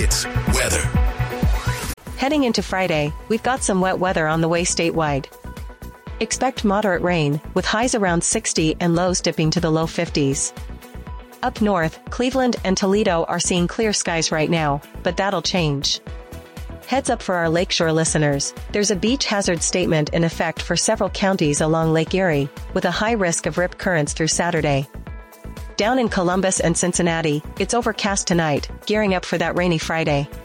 It's weather. Heading into Friday, we've got some wet weather on the way statewide. Expect moderate rain, with highs around 60 and lows dipping to the low 50s. Up north, Cleveland and Toledo are seeing clear skies right now, but that'll change. Heads up for our lakeshore listeners, there's a beach hazard statement in effect for several counties along Lake Erie, with a high risk of rip currents through Saturday. Down in Columbus and Cincinnati, it's overcast tonight, gearing up for that rainy Friday.